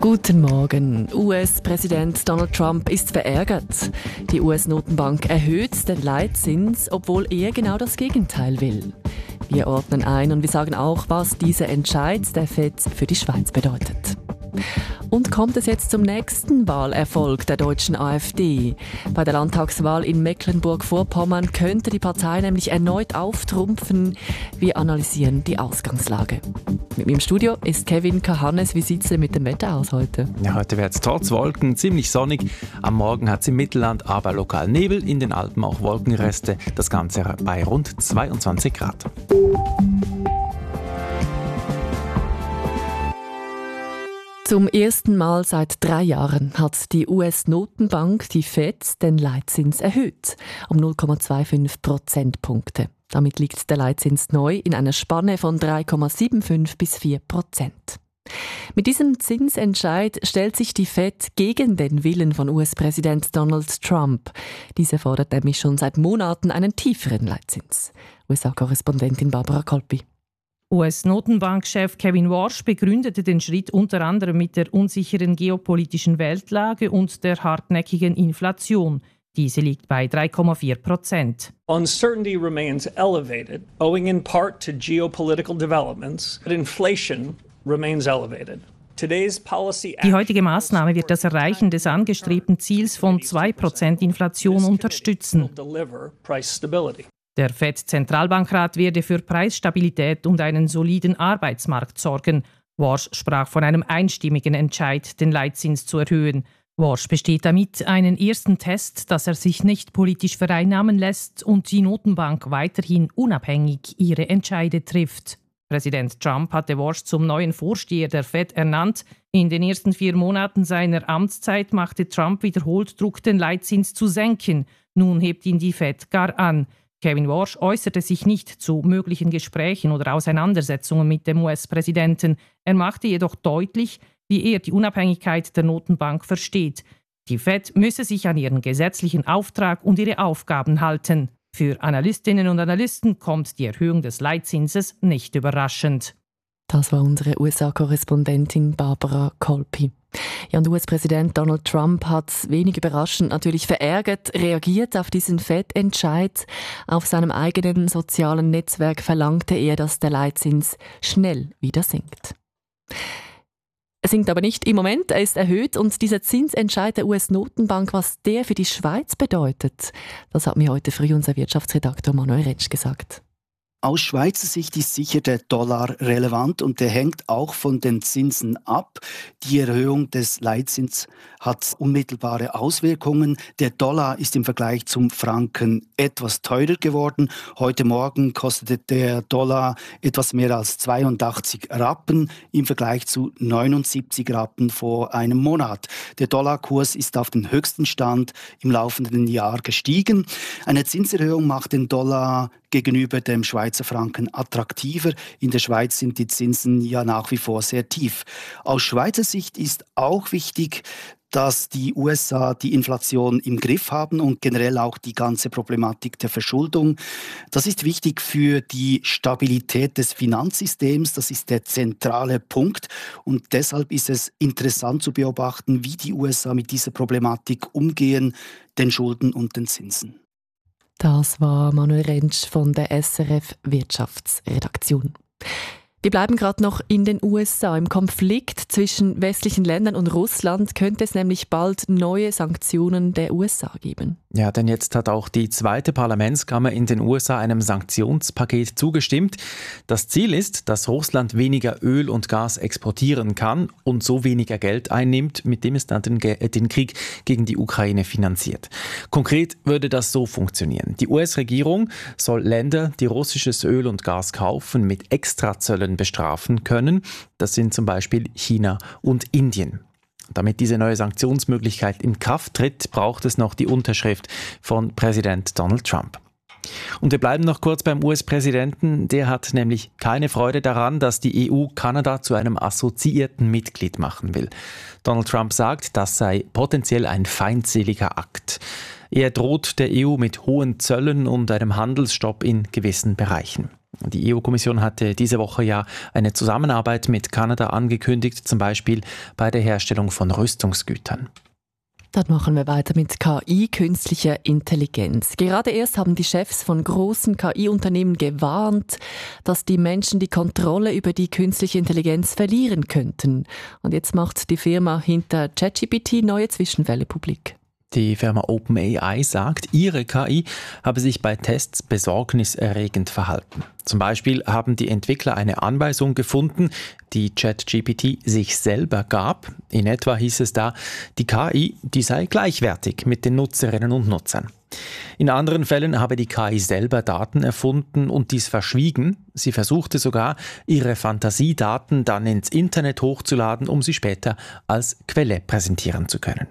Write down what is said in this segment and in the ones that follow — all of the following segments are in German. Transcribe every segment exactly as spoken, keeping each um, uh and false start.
Guten Morgen. U S-Präsident Donald Trump ist verärgert. Die U S-Notenbank erhöht den Leitzins, obwohl er genau das Gegenteil will. Wir ordnen ein und wir sagen auch, was dieser Entscheid der Fed für die Schweiz bedeutet. Und kommt es jetzt zum nächsten Wahlerfolg der deutschen AfD? Bei der Landtagswahl in Mecklenburg-Vorpommern könnte die Partei nämlich erneut auftrumpfen. Wir analysieren die Ausgangslage. Mit mir im Studio ist Kevin Kahannes. Wie sieht es denn mit dem Wetter aus heute? Ja, heute wird es trotz Wolken ziemlich sonnig. Am Morgen hat es im Mittelland aber lokal Nebel, in den Alpen auch Wolkenreste. Das Ganze bei rund zweiundzwanzig Grad. Zum ersten Mal seit drei Jahren hat die U S-Notenbank, die Fed, den Leitzins erhöht um null Komma fünfundzwanzig Prozentpunkte. Damit liegt der Leitzins neu in einer Spanne von drei Komma fünfundsiebzig bis vier Prozent. Mit diesem Zinsentscheid stellt sich die Fed gegen den Willen von U S-Präsident Donald Trump. Dieser fordert nämlich schon seit Monaten einen tieferen Leitzins. U S A-Korrespondentin Barbara Kolpi. U S-Notenbankchef Kevin Warsh begründete den Schritt unter anderem mit der unsicheren geopolitischen Weltlage und der hartnäckigen Inflation. Diese liegt bei drei Komma vier Prozent. Uncertainty remains elevated, owing in part to geopolitical developments, but inflation remains elevated. Die heutige Maßnahme wird das Erreichen des angestrebten Ziels von zwei Prozent Inflation unterstützen. Der Fed-Zentralbankrat werde für Preisstabilität und einen soliden Arbeitsmarkt sorgen. Warsh sprach von einem einstimmigen Entscheid, den Leitzins zu erhöhen. Warsh besteht damit einen ersten Test, dass er sich nicht politisch vereinnahmen lässt und die Notenbank weiterhin unabhängig ihre Entscheide trifft. Präsident Trump hatte Warsh zum neuen Vorsteher der Fed ernannt. In den ersten vier Monaten seiner Amtszeit machte Trump wiederholt Druck, den Leitzins zu senken. Nun hebt ihn die Fed gar an. Kevin Warsh äußerte sich nicht zu möglichen Gesprächen oder Auseinandersetzungen mit dem U S-Präsidenten. Er machte jedoch deutlich, wie er die Unabhängigkeit der Notenbank versteht. Die Fed müsse sich an ihren gesetzlichen Auftrag und ihre Aufgaben halten. Für Analystinnen und Analysten kommt die Erhöhung des Leitzinses nicht überraschend. Das war unsere U S A-Korrespondentin Barbara Kolpi. Ja, und U S-Präsident Donald Trump hat wenig überraschend natürlich verärgert reagiert auf diesen Fed-Entscheid. Auf seinem eigenen sozialen Netzwerk verlangte er, dass der Leitzins schnell wieder sinkt. Er sinkt aber nicht im Moment, er ist erhöht und dieser Zinsentscheid der U S-Notenbank, was der für die Schweiz bedeutet, das hat mir heute früh unser Wirtschaftsredakteur Manuel Retsch gesagt. Aus Schweizer Sicht ist sicher der Dollar relevant und der hängt auch von den Zinsen ab. Die Erhöhung des Leitzins hat unmittelbare Auswirkungen. Der Dollar ist im Vergleich zum Franken etwas teurer geworden. Heute Morgen kostete der Dollar etwas mehr als zweiundachtzig Rappen im Vergleich zu neunundsiebzig Rappen vor einem Monat. Der Dollarkurs ist auf den höchsten Stand im laufenden Jahr gestiegen. Eine Zinserhöhung macht den Dollar gegenüber dem Schweizer Franken attraktiver. In der Schweiz sind die Zinsen ja nach wie vor sehr tief. Aus Schweizer Sicht ist auch wichtig, dass die U S A die Inflation im Griff haben und generell auch die ganze Problematik der Verschuldung. Das ist wichtig für die Stabilität des Finanzsystems. Das ist der zentrale Punkt. Und deshalb ist es interessant zu beobachten, wie die U S A mit dieser Problematik umgehen, den Schulden und den Zinsen. Das war Manuel Rentsch von der S R F Wirtschaftsredaktion. Wir bleiben gerade noch in den U S A. Im Konflikt zwischen westlichen Ländern und Russland könnte es nämlich bald neue Sanktionen der U S A geben. Ja, denn jetzt hat auch die zweite Parlamentskammer in den U S A einem Sanktionspaket zugestimmt. Das Ziel ist, dass Russland weniger Öl und Gas exportieren kann und so weniger Geld einnimmt, mit dem es dann den, den Krieg gegen die Ukraine finanziert. Konkret würde das so funktionieren. Die U S-Regierung soll Länder, die russisches Öl und Gas kaufen, mit Extrazöllen bestrafen können. Das sind zum Beispiel China und Indien. Damit diese neue Sanktionsmöglichkeit in Kraft tritt, braucht es noch die Unterschrift von Präsident Donald Trump. Und wir bleiben noch kurz beim U S-Präsidenten. Der hat nämlich keine Freude daran, dass die E U Kanada zu einem assoziierten Mitglied machen will. Donald Trump sagt, das sei potenziell ein feindseliger Akt. Er droht der E U mit hohen Zöllen und einem Handelsstopp in gewissen Bereichen. Die E U-Kommission hatte diese Woche ja eine Zusammenarbeit mit Kanada angekündigt, zum Beispiel bei der Herstellung von Rüstungsgütern. Dann machen wir weiter mit K I, künstlicher Intelligenz. Gerade erst haben die Chefs von großen K I-Unternehmen gewarnt, dass die Menschen die Kontrolle über die künstliche Intelligenz verlieren könnten. Und jetzt macht die Firma hinter ChatGPT neue Zwischenfälle publik. Die Firma OpenAI sagt, ihre K I habe sich bei Tests besorgniserregend verhalten. Zum Beispiel haben die Entwickler eine Anweisung gefunden, die ChatGPT sich selber gab. In etwa hieß es da, die K I, die sei gleichwertig mit den Nutzerinnen und Nutzern. In anderen Fällen habe die K I selber Daten erfunden und dies verschwiegen. Sie versuchte sogar, ihre Fantasiedaten dann ins Internet hochzuladen, um sie später als Quelle präsentieren zu können.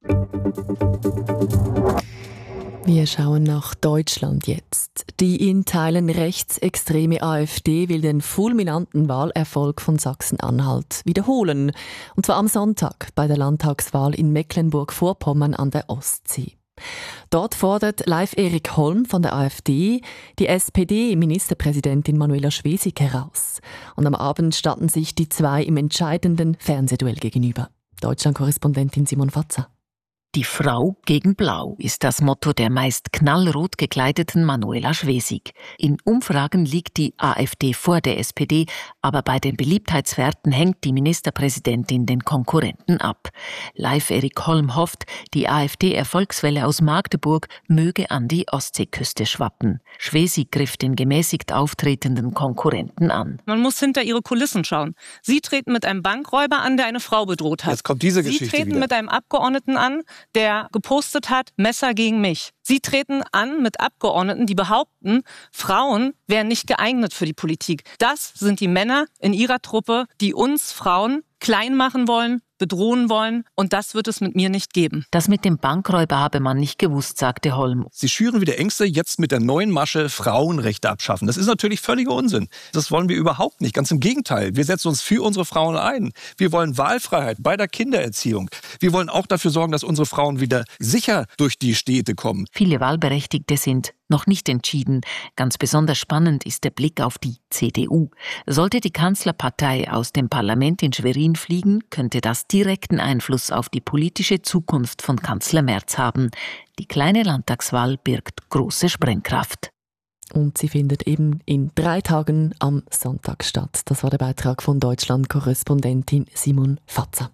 Wir schauen nach Deutschland jetzt. Die in Teilen rechtsextreme AfD will den fulminanten Wahlerfolg von Sachsen-Anhalt wiederholen. Und zwar am Sonntag bei der Landtagswahl in Mecklenburg-Vorpommern an der Ostsee. Dort fordert Leif Erik Holm von der AfD die S P D-Ministerpräsidentin Manuela Schwesig heraus. Und am Abend standen sich die zwei im entscheidenden Fernsehduell gegenüber. Deutschland-Korrespondentin Simon Fatzer. Die Frau gegen Blau ist das Motto der meist knallrot gekleideten Manuela Schwesig. In Umfragen liegt die AfD vor der S P D, aber bei den Beliebtheitswerten hängt die Ministerpräsidentin den Konkurrenten ab. Leif Erik Holm hofft, die AfD-Erfolgswelle aus Magdeburg möge an die Ostseeküste schwappen. Schwesig griff den gemäßigt auftretenden Konkurrenten an. Man muss hinter ihre Kulissen schauen. Sie treten mit einem Bankräuber an, der eine Frau bedroht hat. Jetzt kommt diese Geschichte Sie treten wieder. mit einem Abgeordneten an, der gepostet hat, Messer gegen mich. Sie treten an mit Abgeordneten, die behaupten, Frauen wären nicht geeignet für die Politik. Das sind die Männer in ihrer Truppe, die uns Frauen klein machen wollen, bedrohen wollen, und das wird es mit mir nicht geben. Das mit dem Bankräuber habe man nicht gewusst, sagte Holm. Sie schüren wieder Ängste, jetzt mit der neuen Masche Frauenrechte abschaffen. Das ist natürlich völliger Unsinn. Das wollen wir überhaupt nicht. Ganz im Gegenteil. Wir setzen uns für unsere Frauen ein. Wir wollen Wahlfreiheit bei der Kindererziehung. Wir wollen auch dafür sorgen, dass unsere Frauen wieder sicher durch die Städte kommen. Viele Wahlberechtigte sind noch nicht entschieden. Ganz besonders spannend ist der Blick auf die C D U. Sollte die Kanzlerpartei aus dem Parlament in Schwerin fliegen, könnte das direkten Einfluss auf die politische Zukunft von Kanzler Merz haben. Die kleine Landtagswahl birgt große Sprengkraft. Und sie findet eben in drei Tagen am Sonntag statt. Das war der Beitrag von Deutschland-Korrespondentin Simon Fatzer.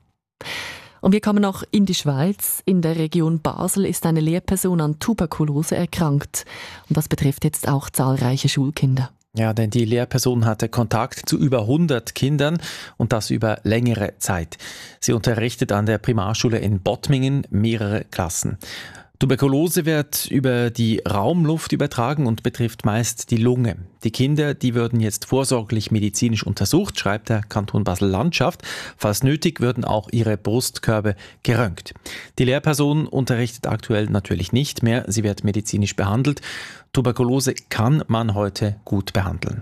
Und wir kommen noch in die Schweiz. In der Region Basel ist eine Lehrperson an Tuberkulose erkrankt. Und das betrifft jetzt auch zahlreiche Schulkinder. Ja, denn die Lehrperson hatte Kontakt zu über hundert Kindern und das über längere Zeit. Sie unterrichtet an der Primarschule in Bottmingen mehrere Klassen. Tuberkulose wird über die Raumluft übertragen und betrifft meist die Lunge. Die Kinder, die würden jetzt vorsorglich medizinisch untersucht, schreibt der Kanton Basel-Landschaft. Falls nötig, würden auch ihre Brustkörbe geröntgt. Die Lehrperson unterrichtet aktuell natürlich nicht mehr. Sie wird medizinisch behandelt. Tuberkulose kann man heute gut behandeln.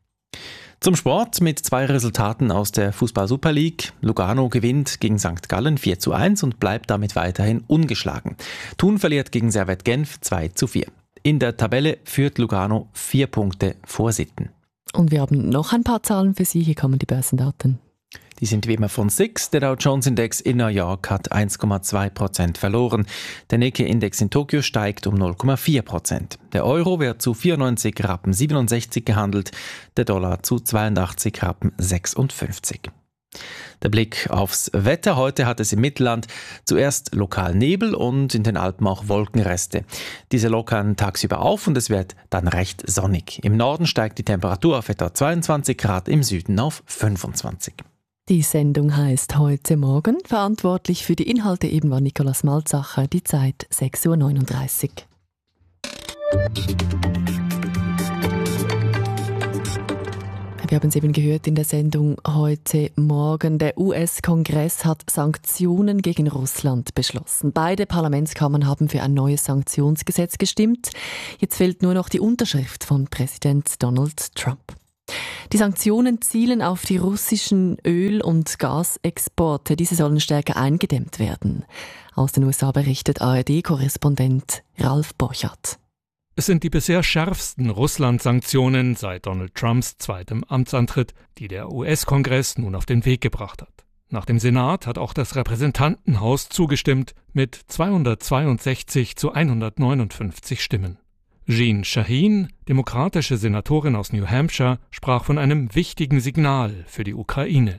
Zum Sport mit zwei Resultaten aus der Fußball-Super League. Lugano gewinnt gegen Sankt Gallen vier zu eins und bleibt damit weiterhin ungeschlagen. Thun verliert gegen Servette Genf zwei zu vier. In der Tabelle führt Lugano vier Punkte vor Sitten. Und wir haben noch ein paar Zahlen für Sie. Hier kommen die Börsendaten. Die sind wie immer von S I X. Der Dow Jones Index in New York hat eins Komma zwei Prozent verloren. Der Nikkei-Index in Tokio steigt um null Komma vier Prozent. Der Euro wird zu vierundneunzig Rappen siebenundsechzig gehandelt, der Dollar zu zweiundachtzig Rappen sechsundfünfzig. Der Blick aufs Wetter. Heute hat es im Mittelland zuerst lokal Nebel und in den Alpen auch Wolkenreste. Diese lockern tagsüber auf und es wird dann recht sonnig. Im Norden steigt die Temperatur auf etwa zweiundzwanzig Grad, im Süden auf fünfundzwanzig. Die Sendung heißt «Heute Morgen». Verantwortlich für die Inhalte eben war Nikolaus Malzacher. Die Zeit sechs Uhr neununddreißig. Wir haben es eben gehört in der Sendung «Heute Morgen». Der U S-Kongress hat Sanktionen gegen Russland beschlossen. Beide Parlamentskammern haben für ein neues Sanktionsgesetz gestimmt. Jetzt fehlt nur noch die Unterschrift von Präsident Donald Trump. Die Sanktionen zielen auf die russischen Öl- und Gasexporte. Diese sollen stärker eingedämmt werden. Aus den U S A berichtet A R D-Korrespondent Ralf Borchardt. Es sind die bisher schärfsten Russland-Sanktionen seit Donald Trumps zweitem Amtsantritt, die der U S-Kongress nun auf den Weg gebracht hat. Nach dem Senat hat auch das Repräsentantenhaus zugestimmt mit zweihundertzweiundsechzig zu hundertneunundfünfzig Stimmen. Jeanne Shaheen, demokratische Senatorin aus New Hampshire, sprach von einem wichtigen Signal für die Ukraine.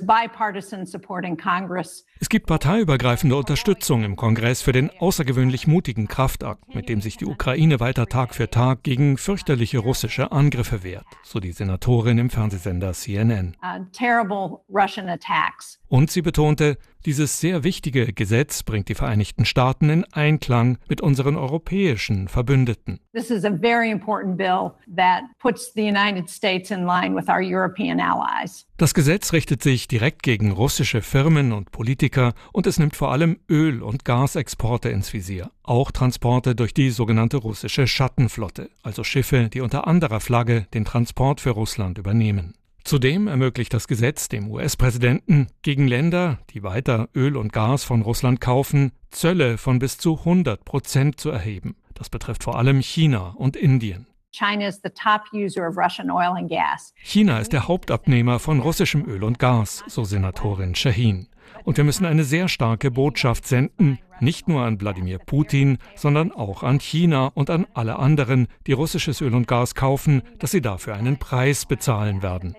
Es gibt parteiübergreifende Unterstützung im Kongress für den außergewöhnlich mutigen Kraftakt, mit dem sich die Ukraine weiter Tag für Tag gegen fürchterliche russische Angriffe wehrt, so die Senatorin im Fernsehsender C N N. Und sie betonte, dieses sehr wichtige Gesetz bringt die Vereinigten Staaten in Einklang mit unseren europäischen Verbündeten. This is a very important bill that puts the United States in line with our European allies. Das Gesetz richtet sich direkt gegen russische Firmen und Politiker und es nimmt vor allem Öl- und Gasexporte ins Visier. Auch Transporte durch die sogenannte russische Schattenflotte, also Schiffe, die unter anderer Flagge den Transport für Russland übernehmen. Zudem ermöglicht das Gesetz dem U S-Präsidenten, gegen Länder, die weiter Öl und Gas von Russland kaufen, Zölle von bis zu hundert Prozent zu erheben. Das betrifft vor allem China und Indien. China is the top user of Russian oil and gas. China ist der Hauptabnehmer von russischem Öl und Gas, so Senatorin Shaheen. Und wir müssen eine sehr starke Botschaft senden, nicht nur an Wladimir Putin, sondern auch an China und an alle anderen, die russisches Öl und Gas kaufen, dass sie dafür einen Preis bezahlen werden.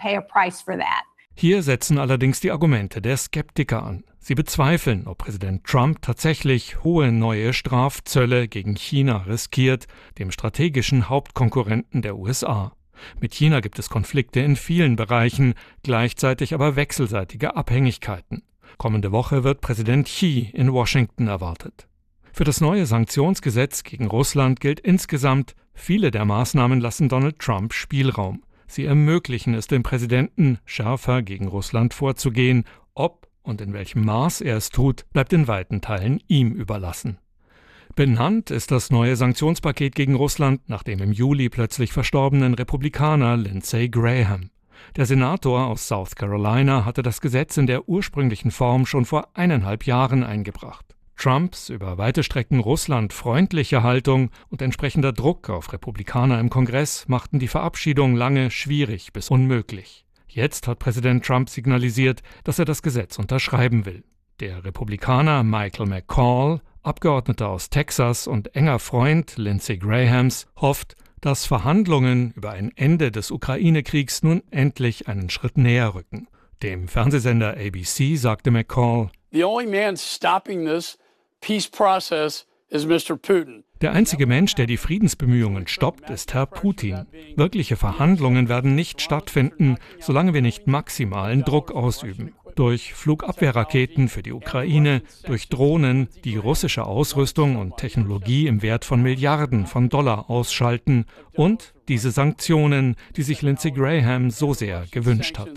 Hier setzen allerdings die Argumente der Skeptiker an. Sie bezweifeln, ob Präsident Trump tatsächlich hohe neue Strafzölle gegen China riskiert, dem strategischen Hauptkonkurrenten der U S A. Mit China gibt es Konflikte in vielen Bereichen, gleichzeitig aber wechselseitige Abhängigkeiten. Kommende Woche wird Präsident Xi in Washington erwartet. Für das neue Sanktionsgesetz gegen Russland gilt insgesamt, viele der Maßnahmen lassen Donald Trump Spielraum. Sie ermöglichen es dem Präsidenten, schärfer gegen Russland vorzugehen. Ob und in welchem Maß er es tut, bleibt in weiten Teilen ihm überlassen. Benannt ist das neue Sanktionspaket gegen Russland nach dem im Juli plötzlich verstorbenen Republikaner Lindsey Graham. Der Senator aus South Carolina hatte das Gesetz in der ursprünglichen Form schon vor eineinhalb Jahren eingebracht. Trumps über weite Strecken Russland freundliche Haltung und entsprechender Druck auf Republikaner im Kongress machten die Verabschiedung lange schwierig bis unmöglich. Jetzt hat Präsident Trump signalisiert, dass er das Gesetz unterschreiben will. Der Republikaner Michael McCaul, Abgeordneter aus Texas und enger Freund Lindsey Grahams, hofft, dass Verhandlungen über ein Ende des Ukraine-Kriegs nun endlich einen Schritt näher rücken. Dem Fernsehsender A B C sagte McCaul: The only man stopping this peace process is Mister Putin. Der einzige Mensch, der die Friedensbemühungen stoppt, ist Herr Putin. Wirkliche Verhandlungen werden nicht stattfinden, solange wir nicht maximalen Druck ausüben. Durch Flugabwehrraketen für die Ukraine, durch Drohnen, die russische Ausrüstung und Technologie im Wert von Milliarden von Dollar ausschalten und diese Sanktionen, die sich Lindsey Graham so sehr gewünscht hat.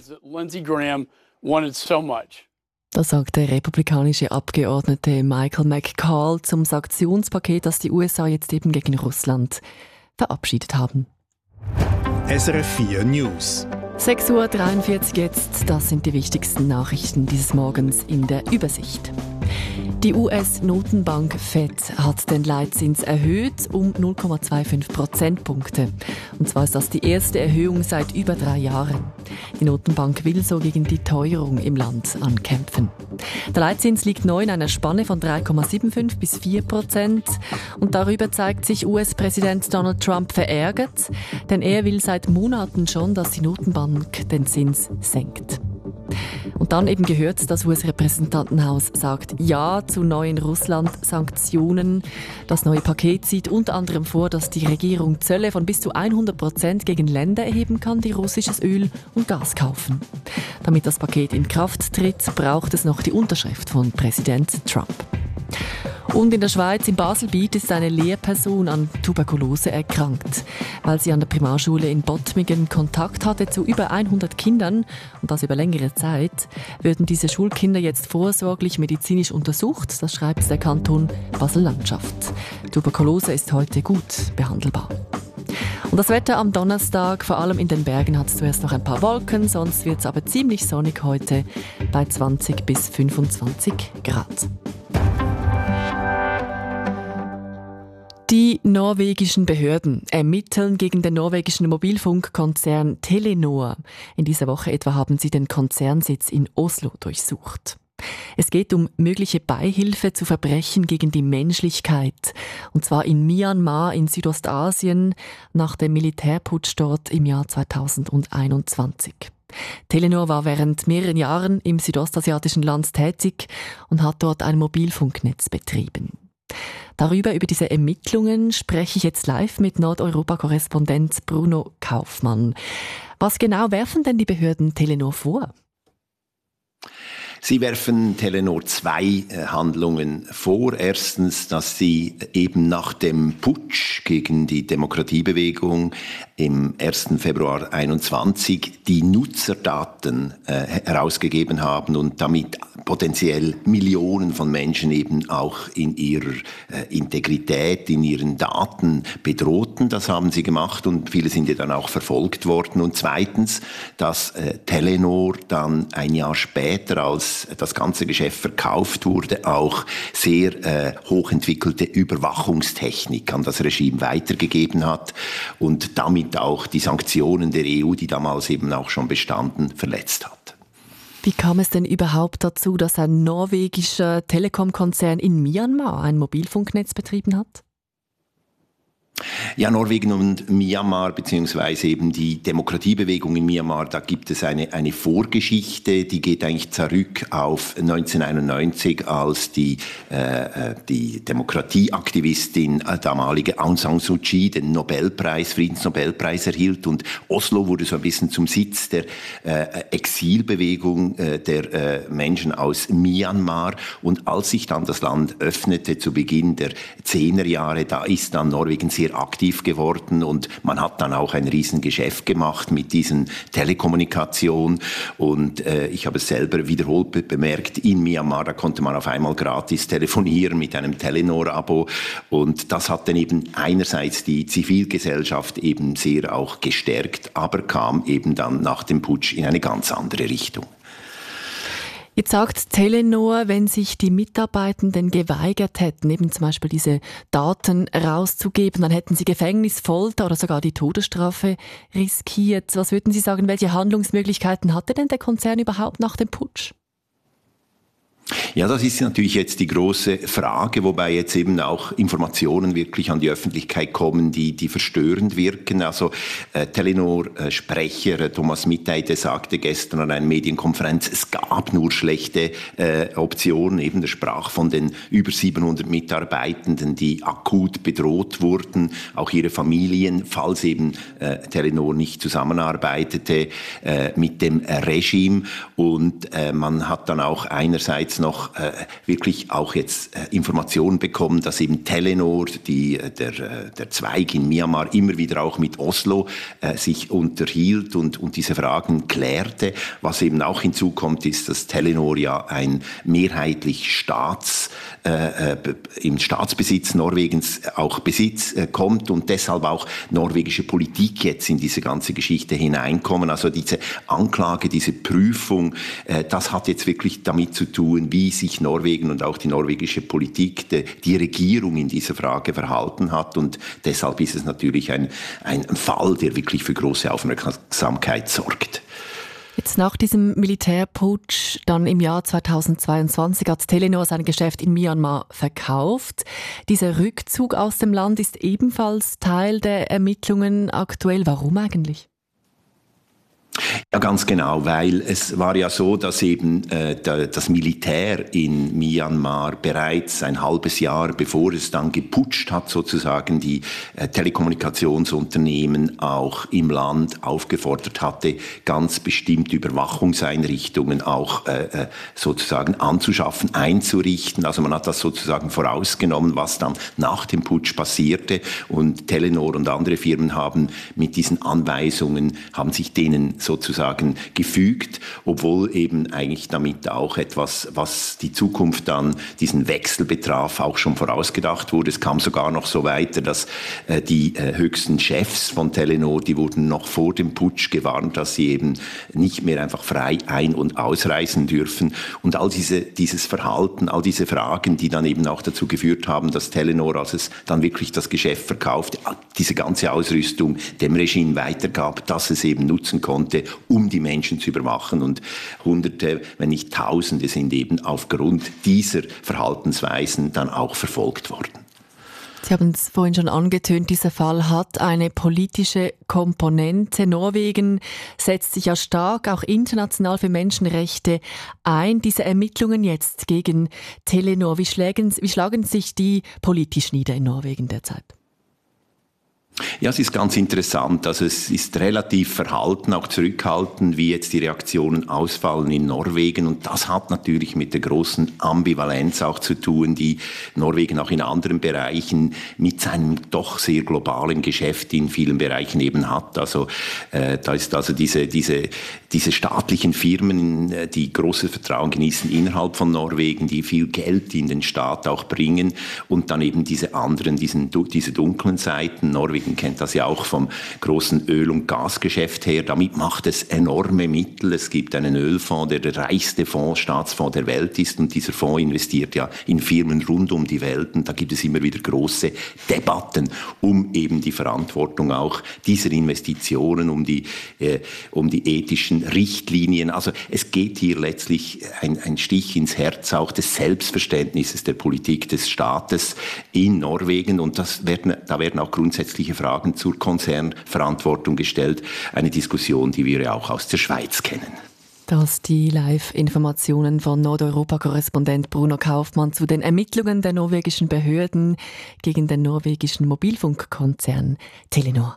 Das sagt der republikanische Abgeordnete Michael McCaul zum Sanktionspaket, das die U S A jetzt eben gegen Russland verabschiedet haben. S R F vier News. sechs Uhr dreiundvierzig jetzt, das sind die wichtigsten Nachrichten dieses Morgens in der Übersicht. Die U S-Notenbank Fed hat den Leitzins erhöht um null Komma fünfundzwanzig Prozentpunkte. Und zwar ist das die erste Erhöhung seit über drei Jahren. Die Notenbank will so gegen die Teuerung im Land ankämpfen. Der Leitzins liegt neu in einer Spanne von drei Komma fünfundsiebzig bis vier Prozent. Und darüber zeigt sich U S-Präsident Donald Trump verärgert, denn er will seit Monaten schon, dass die Notenbank den Zins senkt. Und dann eben gehört, das U S-Repräsentantenhaus sagt Ja zu neuen Russland-Sanktionen. Das neue Paket sieht unter anderem vor, dass die Regierung Zölle von bis zu hundert Prozent gegen Länder erheben kann, die russisches Öl und Gas kaufen. Damit das Paket in Kraft tritt, braucht es noch die Unterschrift von Präsident Trump. Und in der Schweiz, in Baselbiet, ist eine Lehrperson an Tuberkulose erkrankt. Weil sie an der Primarschule in Bottmingen Kontakt hatte zu über hundert Kindern, und das über längere Zeit, würden diese Schulkinder jetzt vorsorglich medizinisch untersucht. Das schreibt der Kanton Basel-Landschaft. Tuberkulose ist heute gut behandelbar. Und das Wetter am Donnerstag, vor allem in den Bergen, hat es zuerst noch ein paar Wolken, sonst wird es aber ziemlich sonnig heute bei zwanzig bis fünfundzwanzig Grad. Die norwegischen Behörden ermitteln gegen den norwegischen Mobilfunkkonzern Telenor. In dieser Woche etwa haben sie den Konzernsitz in Oslo durchsucht. Es geht um mögliche Beihilfe zu Verbrechen gegen die Menschlichkeit. Und zwar in Myanmar in Südostasien nach dem Militärputsch dort im Jahr zweitausendeinundzwanzig. Telenor war während mehreren Jahren im südostasiatischen Land tätig und hat dort ein Mobilfunknetz betrieben. Darüber, über diese Ermittlungen, spreche ich jetzt live mit Nordeuropa-Korrespondent Bruno Kaufmann. Was genau werfen denn die Behörden Telenor vor? Sie werfen Telenor zwei äh, Handlungen vor. Erstens, dass sie eben nach dem Putsch gegen die Demokratiebewegung im ersten Februar einundzwanzig die Nutzerdaten äh, herausgegeben haben und damit potenziell Millionen von Menschen eben auch in ihrer äh, Integrität, in ihren Daten bedrohten. Das haben sie gemacht und viele sind ja dann auch verfolgt worden. Und zweitens, dass äh, Telenor dann ein Jahr später, als das ganze Geschäft verkauft wurde, auch sehr äh, hochentwickelte Überwachungstechnik an das Regime weitergegeben hat und damit auch die Sanktionen der E U, die damals eben auch schon bestanden, verletzt hat. Wie kam es denn überhaupt dazu, dass ein norwegischer Telekom-Konzern in Myanmar ein Mobilfunknetz betrieben hat? Ja, Norwegen und Myanmar, beziehungsweise eben die Demokratiebewegung in Myanmar, da gibt es eine, eine Vorgeschichte, die geht eigentlich zurück auf neunzehnhunderteinundneunzig, als die, äh, die Demokratieaktivistin, äh, damalige Aung San Suu Kyi, den Nobelpreis, Friedensnobelpreis erhielt und Oslo wurde so ein bisschen zum Sitz der äh, Exilbewegung äh, der äh, Menschen aus Myanmar. Und als sich dann das Land öffnete zu Beginn der Zehnerjahre, da ist dann Norwegen sehr aktiv geworden und man hat dann auch ein Riesengeschäft gemacht mit diesen Telekommunikation und äh, ich habe es selber wiederholt be- bemerkt, in Myanmar, da konnte man auf einmal gratis telefonieren mit einem Telenor-Abo und das hat dann eben einerseits die Zivilgesellschaft eben sehr auch gestärkt, aber kam eben dann nach dem Putsch in eine ganz andere Richtung. Jetzt sagt Telenor, wenn sich die Mitarbeitenden geweigert hätten, eben zum Beispiel diese Daten rauszugeben, dann hätten sie Gefängnis, Folter oder sogar die Todesstrafe riskiert. Was würden Sie sagen, welche Handlungsmöglichkeiten hatte denn der Konzern überhaupt nach dem Putsch? Ja, das ist natürlich jetzt die große Frage, wobei jetzt eben auch Informationen wirklich an die Öffentlichkeit kommen, die, die verstörend wirken. Also äh, Telenor-Sprecher äh, Thomas Mitteide sagte gestern an einer Medienkonferenz, es gab nur schlechte äh, Optionen. Eben er sprach von den über siebenhundert Mitarbeitenden, die akut bedroht wurden, auch ihre Familien, falls eben äh, Telenor nicht zusammenarbeitete äh, mit dem äh, Regime. Und äh, man hat dann auch einerseits noch äh, wirklich auch jetzt äh, Informationen bekommen, dass eben Telenor, die, äh, der, äh, der Zweig in Myanmar, immer wieder auch mit Oslo äh, sich unterhielt und, und diese Fragen klärte. Was eben auch hinzukommt, ist, dass Telenor ja ein mehrheitlich Staats, äh, äh, im Staatsbesitz Norwegens auch Besitz äh, kommt und deshalb auch norwegische Politik jetzt in diese ganze Geschichte hineinkommen. Also diese Anklage, diese Prüfung, äh, das hat jetzt wirklich damit zu tun, wie sich Norwegen und auch die norwegische Politik, die, die Regierung in dieser Frage verhalten hat. Und deshalb ist es natürlich ein, ein Fall, der wirklich für große Aufmerksamkeit sorgt. Jetzt nach diesem Militärputsch, dann im Jahr zweitausendzweiundzwanzig, hat Telenor sein Geschäft in Myanmar verkauft. Dieser Rückzug aus dem Land ist ebenfalls Teil der Ermittlungen aktuell. Warum eigentlich? Ja, ganz genau, weil es war ja so, dass eben äh, das Militär in Myanmar bereits ein halbes Jahr, bevor es dann geputscht hat, sozusagen die äh, Telekommunikationsunternehmen auch im Land aufgefordert hatte, ganz bestimmte Überwachungseinrichtungen auch äh, sozusagen anzuschaffen, einzurichten. Also man hat das sozusagen vorausgenommen, was dann nach dem Putsch passierte. Und Telenor und andere Firmen haben mit diesen Anweisungen, haben sich denen sozusagen gefügt, obwohl eben eigentlich damit auch etwas, was die Zukunft dann diesen Wechsel betraf, auch schon vorausgedacht wurde. Es kam sogar noch so weiter, dass äh, die äh, höchsten Chefs von Telenor, die wurden noch vor dem Putsch gewarnt, dass sie eben nicht mehr einfach frei ein- und ausreisen dürfen. Und all diese, dieses Verhalten, all diese Fragen, die dann eben auch dazu geführt haben, dass Telenor, als es dann wirklich das Geschäft verkaufte, diese ganze Ausrüstung dem Regime weitergab, dass es eben nutzen konnte, um die Menschen zu überwachen. Und Hunderte, wenn nicht Tausende sind eben aufgrund dieser Verhaltensweisen dann auch verfolgt worden. Sie haben es vorhin schon angetönt, dieser Fall hat eine politische Komponente. Norwegen setzt sich ja stark auch international für Menschenrechte ein. Diese Ermittlungen jetzt gegen Telenor, wie schlagen, wie schlagen sich die politisch nieder in Norwegen derzeit? Ja, es ist ganz interessant. Also es ist relativ verhalten, auch zurückhaltend, wie jetzt die Reaktionen ausfallen in Norwegen. Und das hat natürlich mit der großen Ambivalenz auch zu tun, die Norwegen auch in anderen Bereichen mit seinem doch sehr globalen Geschäft in vielen Bereichen eben hat. Also äh, da ist also diese, diese, diese staatlichen Firmen, die großes Vertrauen genießen innerhalb von Norwegen, die viel Geld in den Staat auch bringen. Und dann eben diese anderen, diesen, diese dunklen Seiten. Norwegen kennt das ja auch vom großen Öl- und Gasgeschäft her. Damit macht es enorme Mittel. Es gibt einen Ölfonds, der der reichste Fonds, Staatsfonds der Welt ist. Und dieser Fonds investiert ja in Firmen rund um die Welt. Und da gibt es immer wieder große Debatten um eben die Verantwortung auch dieser Investitionen, um die, äh, um die ethischen Richtlinien. Also es geht hier letztlich ein, ein Stich ins Herz auch des Selbstverständnisses der Politik des Staates in Norwegen. Und das werden, da werden auch grundsätzliche Fragen zur Konzernverantwortung gestellt. Eine Diskussion, die wir ja auch aus der Schweiz kennen. Das die Live-Informationen von Nordeuropa-Korrespondent Bruno Kaufmann zu den Ermittlungen der norwegischen Behörden gegen den norwegischen Mobilfunkkonzern Telenor.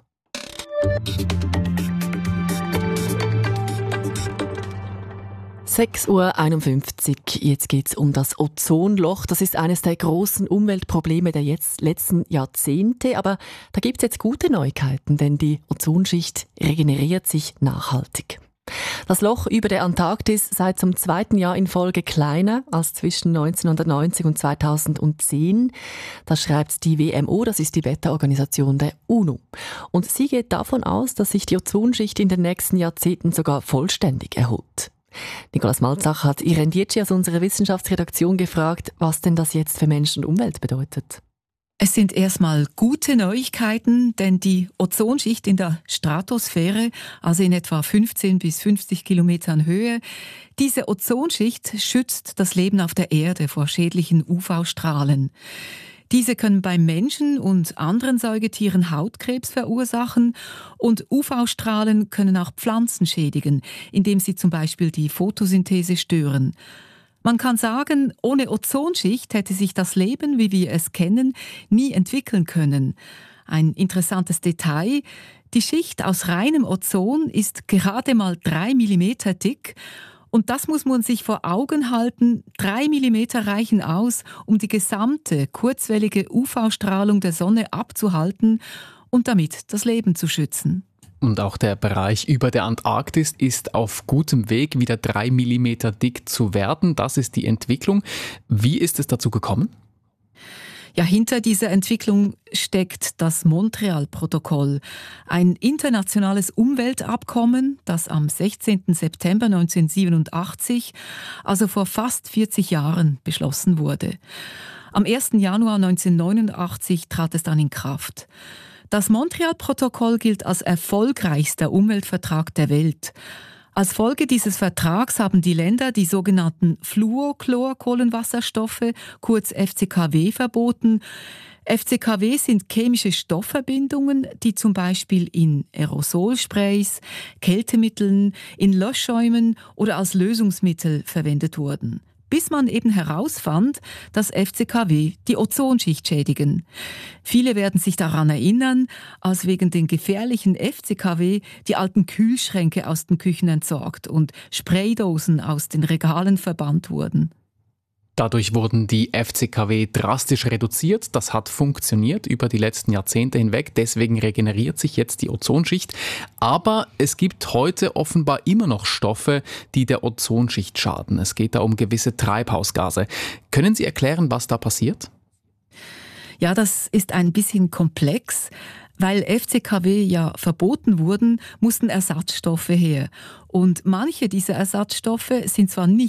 sechs Uhr einundfünfzig. Jetzt geht es um das Ozonloch. Das ist eines der großen Umweltprobleme der jetzt letzten Jahrzehnte. Aber da gibt es jetzt gute Neuigkeiten, denn die Ozonschicht regeneriert sich nachhaltig. Das Loch über der Antarktis sei zum zweiten Jahr in Folge kleiner als zwischen neunzehnhundertneunzig und zweitausendzehn. Das schreibt die W M O, das ist die Wetterorganisation der UNO. Und sie geht davon aus, dass sich die Ozonschicht in den nächsten Jahrzehnten sogar vollständig erholt. Nicolas Malzach hat Irene Dietschi aus unserer Wissenschaftsredaktion gefragt, was denn das jetzt für Mensch und Umwelt bedeutet. Es sind erstmal gute Neuigkeiten, denn die Ozonschicht in der Stratosphäre, also in etwa fünfzehn bis fünfzig Kilometern Höhe, diese Ozonschicht schützt das Leben auf der Erde vor schädlichen U V-Strahlen. Diese können bei Menschen und anderen Säugetieren Hautkrebs verursachen und U V-Strahlen können auch Pflanzen schädigen, indem sie zum Beispiel die Photosynthese stören. Man kann sagen, ohne Ozonschicht hätte sich das Leben, wie wir es kennen, nie entwickeln können. Ein interessantes Detail: Die Schicht aus reinem Ozon ist gerade mal drei Millimeter dick. Und das muss man sich vor Augen halten. Drei Millimeter reichen aus, um die gesamte kurzwellige U V-Strahlung der Sonne abzuhalten und damit das Leben zu schützen. Und auch der Bereich über der Antarktis ist auf gutem Weg, wieder drei Millimeter dick zu werden. Das ist die Entwicklung. Wie ist es dazu gekommen? Ja, hinter dieser Entwicklung steckt das Montreal-Protokoll, ein internationales Umweltabkommen, das am sechzehnten September neunzehnhundertsiebenundachtzig, also vor fast vierzig Jahren, beschlossen wurde. Am ersten Januar neunzehnhundertneunundachtzig trat es dann in Kraft. Das Montreal-Protokoll gilt als erfolgreichster Umweltvertrag der Welt. Als Folge dieses Vertrags haben die Länder die sogenannten Fluorchlorkohlenwasserstoffe, kurz F C K W, verboten. F C K W sind chemische Stoffverbindungen, die zum Beispiel in Aerosolsprays, Kältemitteln, in Löschschäumen oder als Lösungsmittel verwendet wurden. Bis man eben herausfand, dass F C K W die Ozonschicht schädigen. Viele werden sich daran erinnern, als wegen den gefährlichen F C K W die alten Kühlschränke aus den Küchen entsorgt und Spraydosen aus den Regalen verbannt wurden. Dadurch wurden die F C K W drastisch reduziert. Das hat funktioniert über die letzten Jahrzehnte hinweg. Deswegen regeneriert sich jetzt die Ozonschicht. Aber es gibt heute offenbar immer noch Stoffe, die der Ozonschicht schaden. Es geht da um gewisse Treibhausgase. Können Sie erklären, was da passiert? Ja, das ist ein bisschen komplex. Weil F C K W ja verboten wurden, mussten Ersatzstoffe her. Und manche dieser Ersatzstoffe sind zwar nicht